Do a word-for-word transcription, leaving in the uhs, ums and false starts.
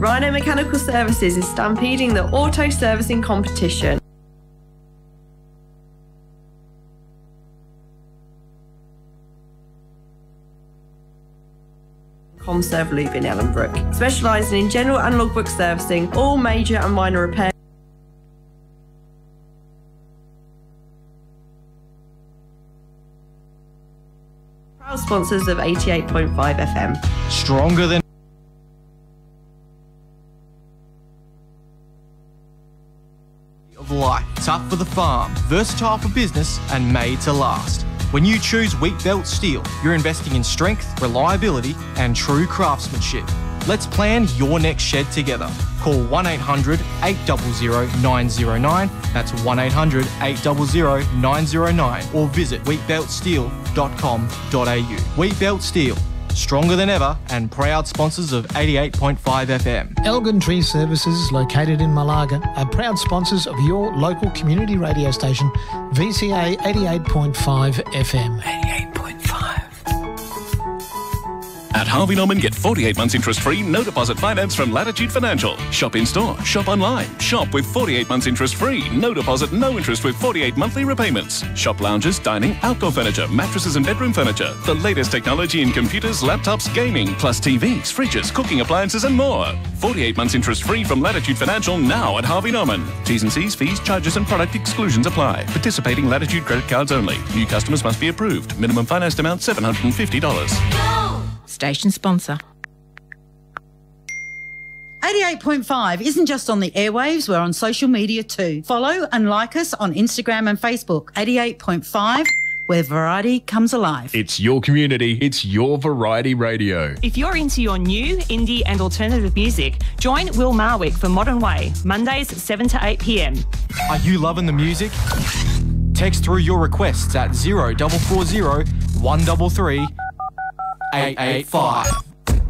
Rhino Mechanical Services is stampeding the auto servicing competition. Comserve Loop in Ellenbrook, specialising in general and logbook servicing, all major and minor repairs. Proud sponsors of eighty-eight point five F M. Stronger than of life, tough for the farm, versatile for business, and made to last. When you choose Wheatbelt Steel, you're investing in strength, reliability, and true craftsmanship. Let's plan your next shed together. Call one eight hundred, eight hundred, nine oh nine, that's one eight hundred, eight hundred, nine oh nine, or visit wheatbelt steel dot com dot a u. Wheatbelt Steel, stronger than ever and proud sponsors of eighty-eight point five F M. Elgin Tree Services, located in Malaga, are proud sponsors of your local community radio station, V C A eighty-eight point five F M. eighty-eight point five. At Harvey Norman, get forty-eight months interest-free, no deposit finance from Latitude Financial. Shop in-store, shop online. Shop with forty-eight months interest-free, no deposit, no interest with forty-eight monthly repayments. Shop lounges, dining, outdoor furniture, mattresses and bedroom furniture. The latest technology in computers, laptops, gaming, plus T Vs, fridges, cooking appliances and more. forty-eight months interest-free from Latitude Financial now at Harvey Norman. T's and C's, fees, charges and product exclusions apply. Participating Latitude credit cards only. New customers must be approved. Minimum financed amount seven hundred fifty dollars. Station sponsor. eighty-eight point five isn't just on the airwaves, we're on social media too. Follow and like us on Instagram and Facebook. eighty-eight point five, where variety comes alive. It's your community, it's your variety radio. If you're into your new, indie and alternative music, join Will Marwick for Modern Way, Mondays seven to eight p m. Are you loving the music? Text through your requests at zero four four zero, one three three, eight eight five.